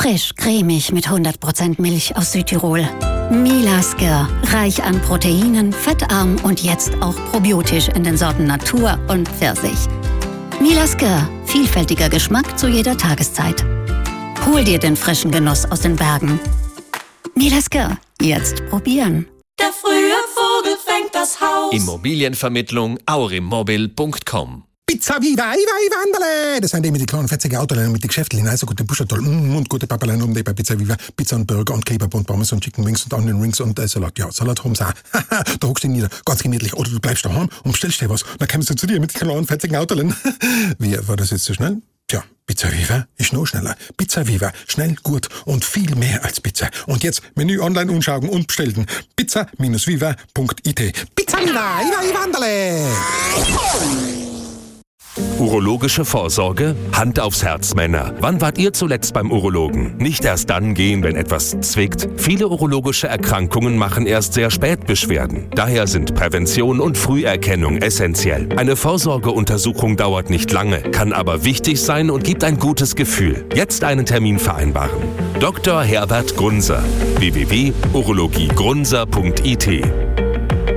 Frisch, cremig mit 100% Milch aus Südtirol. Milasker, reich an Proteinen, fettarm und jetzt auch probiotisch in den Sorten Natur und Pfirsich. Milasker, vielfältiger Geschmack zu jeder Tageszeit. Hol dir den frischen Genuss aus den Bergen. Milasker, jetzt probieren. Der frühe Vogel fängt das Haus. Immobilienvermittlung aurimmobil.com. Pizza Viva, Iva, Wanderle! Das sind die mit den kleinen fetzigen Autolein mit den Geschäften, also gute Buschatoll und gute Papalein oben bei Pizza Viva. Pizza und Burger und Kebab und Pommes und Chicken Wings und Onion Rings und Salat. Ja, Salat haben sie auch. Da hockst du nieder, ganz gemütlich. Oder du bleibst daheim und bestellst dir was. Dann kommst du zu dir mit den kleinen fetzigen Autolein. Wie, war das jetzt so schnell? Tja, Pizza Viva ist noch schneller. Pizza Viva, schnell, gut und viel mehr als Pizza. Und jetzt Menü online umschauen und bestellen. pizza-viva.it. Pizza Viva, Iva, Wanderle! Urologische Vorsorge? Hand aufs Herz, Männer. Wann wart ihr zuletzt beim Urologen? Nicht erst dann gehen, wenn etwas zwickt. Viele urologische Erkrankungen machen erst sehr spät Beschwerden. Daher sind Prävention und Früherkennung essentiell. Eine Vorsorgeuntersuchung dauert nicht lange, kann aber wichtig sein und gibt ein gutes Gefühl. Jetzt einen Termin vereinbaren. Dr. Herbert Grunzer. www.urologiegrunzer.it